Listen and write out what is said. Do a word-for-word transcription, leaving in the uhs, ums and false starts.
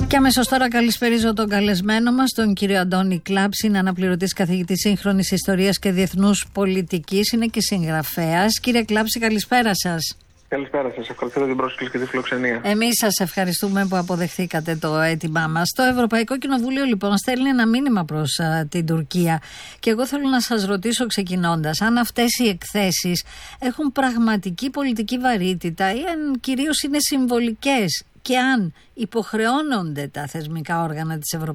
Και αμέσως τώρα καλησπερίζω τον καλεσμένο μας, τον κύριο Αντώνη Κλάψη. Είναι αναπληρωτής καθηγητής σύγχρονης ιστορίας και διεθνούς πολιτικής. Είναι και συγγραφέας. Κύριε Κλάψη, καλησπέρα σας. Καλησπέρα σας. Ευχαριστώ για την πρόσκληση και τη φιλοξενία. Εμείς σας ευχαριστούμε που αποδεχθήκατε το αίτημά μας. Το Ευρωπαϊκό Κοινοβούλιο, λοιπόν, στέλνει ένα μήνυμα προς α, την Τουρκία. Και εγώ θέλω να σας ρωτήσω, ξεκινώντας, αν αυτές οι εκθέσεις έχουν πραγματική πολιτική βαρύτητα ή αν κυρίως είναι συμβολικές και αν υποχρεώνονται τα θεσμικά όργανα της Ευρωπαϊκής